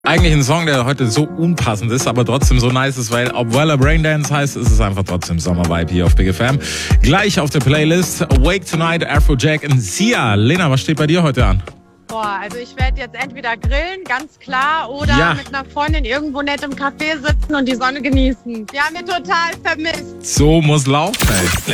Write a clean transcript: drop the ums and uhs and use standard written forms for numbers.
Eigentlich ein Song, der heute so unpassend ist, aber trotzdem so nice ist, weil obwohl er Braindance heißt, ist es einfach trotzdem Sommer-Vibe hier auf Big FM. Gleich auf der Playlist Awake Tonight, Afrojack und Sia. Lena, was steht bei dir heute an? Boah, also ich werde jetzt entweder grillen, ganz klar, oder mit einer Freundin irgendwo nett im Café sitzen und die Sonne genießen. Die haben wir total vermisst. So muss laufen, ey.